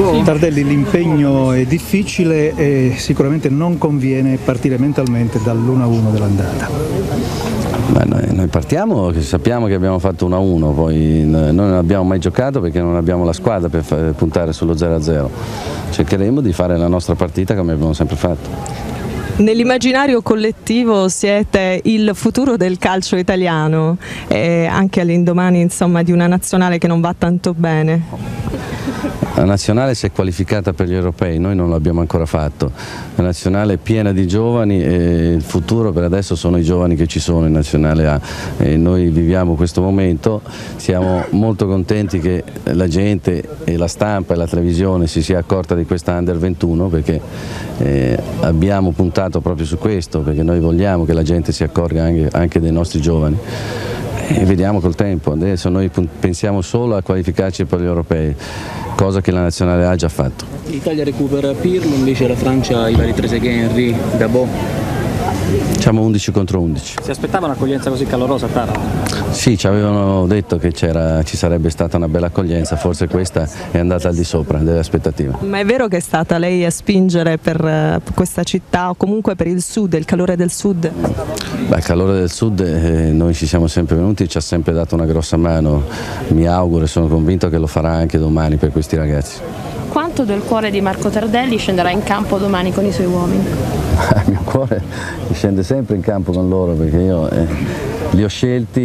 Tardelli, l'impegno è difficile e sicuramente non conviene partire mentalmente dall'1-1 dell'andata. Noi partiamo, sappiamo che abbiamo fatto 1-1, poi noi non abbiamo mai giocato perché non abbiamo la squadra per puntare sullo 0-0. Cercheremo di fare la nostra partita come abbiamo sempre fatto. Nell'immaginario collettivo siete il futuro del calcio italiano, anche all'indomani insomma di una nazionale che non va tanto bene. La nazionale si è qualificata per gli europei, noi non l'abbiamo ancora fatto. La nazionale è piena di giovani e il futuro per adesso sono i giovani che ci sono in Nazionale A. E noi viviamo questo momento, siamo molto contenti che la gente e la stampa e la televisione si sia accorta di questa Under 21 perché abbiamo puntato proprio su questo, perché noi vogliamo che la gente si accorga anche dei nostri giovani. E vediamo col tempo, adesso noi pensiamo solo a qualificarci per gli europei, cosa che la Nazionale A ha già fatto. L'Italia recupera Pirlo, invece la Francia i vari Trezeguet, Henry, Dabò. Facciamo 11 contro 11. Si aspettava un'accoglienza così calorosa a Taranto? Sì, ci avevano detto che ci sarebbe stata una bella accoglienza, forse questa è andata al di sopra delle aspettative. Ma è vero che è stata lei a spingere per questa città o comunque per il sud, il calore del sud? Il calore del sud, noi ci siamo sempre venuti, ci ha sempre dato una grossa mano, mi auguro e sono convinto che lo farà anche domani per questi ragazzi. Quanto del cuore di Marco Tardelli scenderà in campo domani con i suoi uomini? Il mio cuore scende sempre in campo con loro perché io li ho scelti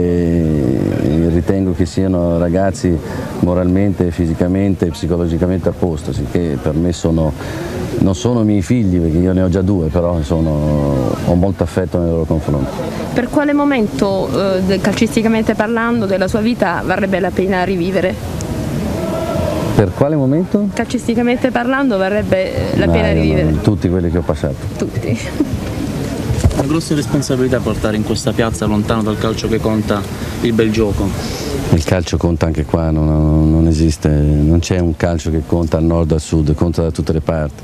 e ritengo che siano ragazzi moralmente, fisicamente e psicologicamente a posto, che per me non sono miei figli perché io ne ho già due, però ho molto affetto nei loro confronti. Per quale momento, calcisticamente parlando, della sua vita varrebbe la pena rivivere? Per quale momento? Calcisticamente parlando varrebbe la pena rivivere? Tutti quelli che ho passato. Tutti. Una grossa responsabilità portare in questa piazza, lontano dal calcio che conta, il bel gioco. Il calcio conta anche qua, non esiste, non c'è un calcio che conta al nord o al sud, conta da tutte le parti.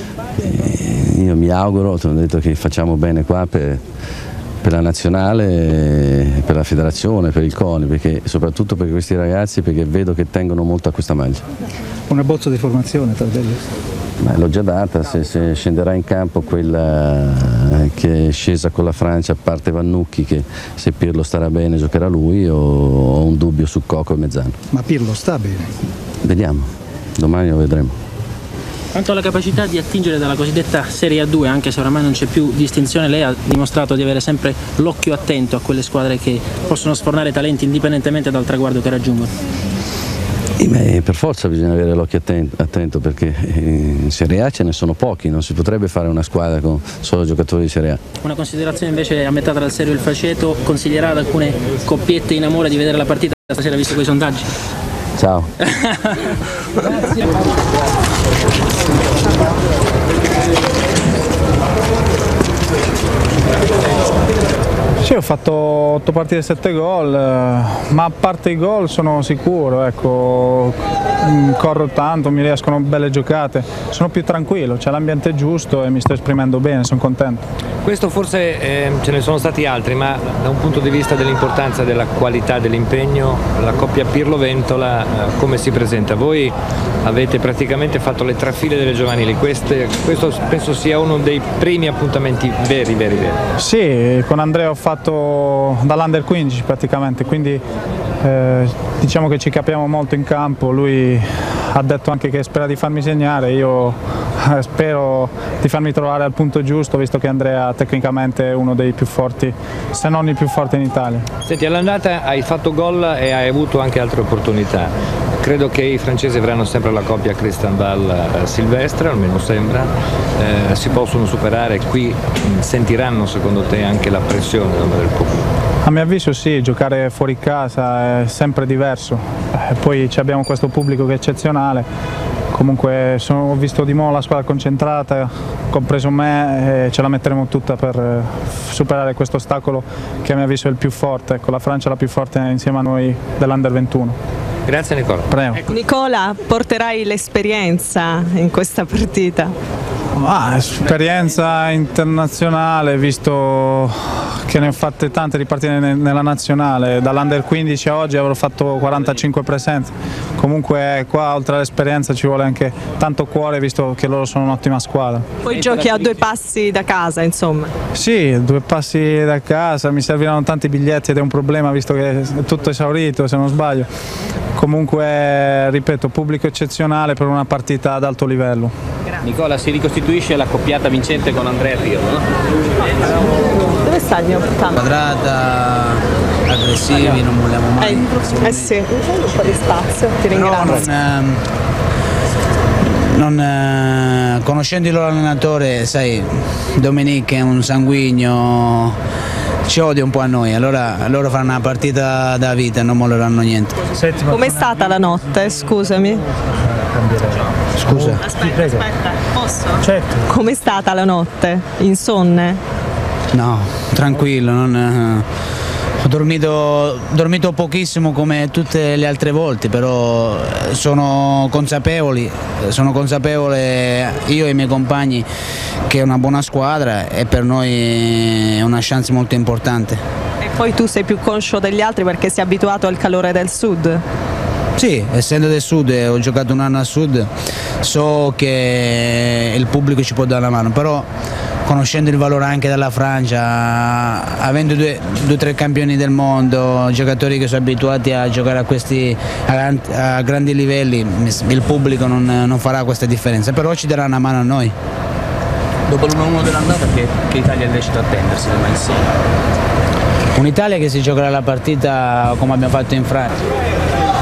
Io mi auguro, ti ho detto che facciamo bene qua per la nazionale, per la federazione, per il CONI, soprattutto per questi ragazzi, perché vedo che tengono molto a questa maglia. Una bozza di formazione, Tardelli? L'ho già data, se scenderà in campo quella che è scesa con la Francia, a parte Vannucchi, che se Pirlo starà bene giocherà lui, o ho un dubbio su Coco e Mezzano. Ma Pirlo sta bene? Vediamo, domani lo vedremo. Quanto alla capacità di attingere dalla cosiddetta Serie A2, anche se oramai non c'è più distinzione, lei ha dimostrato di avere sempre l'occhio attento a quelle squadre che possono sfornare talenti indipendentemente dal traguardo che raggiungono. Per forza bisogna avere l'occhio attento perché in Serie A ce ne sono pochi, non si potrebbe fare una squadra con solo giocatori di Serie A. Una considerazione invece a metà tra il serio e il faceto, consiglierà ad alcune coppiette in amore di vedere la partita stasera visto quei sondaggi? Ciao. Grazie. Sì, ho fatto 8 partite e 7 gol, ma a parte i gol sono sicuro, ecco, corro tanto, mi riescono belle giocate, sono più tranquillo, c'è l'ambiente giusto e mi sto esprimendo bene, sono contento. Questo forse ce ne sono stati altri, ma da un punto di vista dell'importanza della qualità dell'impegno, la coppia Pirlo-Ventola come si presenta? Voi avete praticamente fatto le trafile delle giovanili, questo penso sia uno dei primi appuntamenti veri. Sì, con Andrea ho fatto dall'Under 15 praticamente, quindi diciamo che ci capiamo molto in campo, lui ha detto anche che spera di farmi segnare, io spero di farmi trovare al punto giusto, visto che Andrea tecnicamente è uno dei più forti, se non il più forte in Italia. Senti, all'andata hai fatto gol e hai avuto anche altre opportunità. Credo che i francesi avranno sempre la coppia Christian Bale-Silvestre, almeno sembra, si possono superare, qui sentiranno secondo te anche la pressione del pubblico? A mio avviso sì, giocare fuori casa è sempre diverso, poi abbiamo questo pubblico che è eccezionale, comunque ho visto di nuovo la squadra concentrata, compreso me, e ce la metteremo tutta per superare questo ostacolo che a mio avviso è il più forte, ecco, la Francia è la più forte insieme a noi dell'Under 21. Grazie Nicola. Prego. Nicola, porterai l'esperienza in questa partita? Esperienza internazionale, visto che ne ho fatte tante di partite nella nazionale, dall'Under 15 a oggi avrò fatto 45 presenze, comunque qua oltre all'esperienza ci vuole anche tanto cuore visto che loro sono un'ottima squadra. Poi giochi a 2 passi da casa, insomma. Sì, 2 passi da casa, mi serviranno tanti biglietti ed è un problema visto che è tutto esaurito se non sbaglio. Comunque, ripeto, pubblico eccezionale per una partita ad alto livello. Nicola, si ricostituisce la coppiata vincente con Andrea Pirlo, no? Dove sta il mio portante? Quadrata, aggressivi, non molliamo mai. Sì, un po' di spazio, ti ringrazio. Conoscendo il loro allenatore, sai, Dominic è un sanguigno, ci odia un po' a noi, allora loro faranno una partita da vita e non molleranno niente. Com'è stata la notte, scusami? Scusa. Aspetta, posso? Certo. Com'è stata la notte? Insonne? No, tranquillo, ho dormito pochissimo come tutte le altre volte, però sono consapevole io e i miei compagni che è una buona squadra e per noi è una chance molto importante. E poi tu sei più conscio degli altri perché sei abituato al calore del sud? Sì, essendo del sud e ho giocato un anno a sud, so che il pubblico ci può dare la mano, però conoscendo il valore anche della Francia, avendo due o tre campioni del mondo, giocatori che sono abituati a giocare a grandi livelli, il pubblico non farà questa differenza, però ci darà una mano a noi. Dopo l'1-1 dell'andata che Italia è lecito attendersi domani sera? Un'Italia che si giocherà la partita come abbiamo fatto in Francia.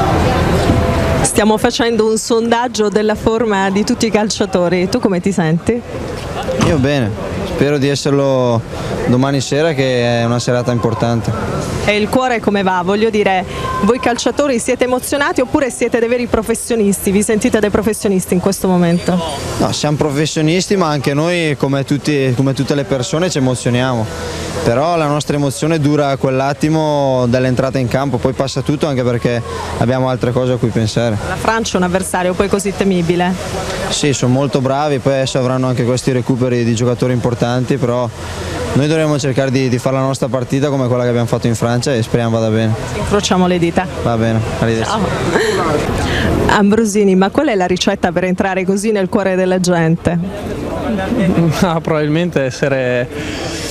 Stiamo facendo un sondaggio della forma di tutti i calciatori, tu come ti senti? Io bene, spero di esserlo domani sera che è una serata importante. E il cuore come va? Voglio dire, voi calciatori siete emozionati oppure siete dei veri professionisti? Vi sentite dei professionisti in questo momento? No, siamo professionisti ma anche noi come tutte le persone ci emozioniamo, però la nostra emozione dura quell'attimo dall'entrata in campo, poi passa tutto anche perché abbiamo altre cose a cui pensare. La Francia è un avversario poi così temibile? Sì, sono molto bravi, poi adesso avranno anche questi recuperi di giocatori importanti, però noi dovremo cercare di fare la nostra partita come quella che abbiamo fatto in Francia e speriamo vada bene. Incrociamo le dita. Va bene, arrivederci. Ciao. Ambrosini, ma qual è la ricetta per entrare così nel cuore della gente? Probabilmente essere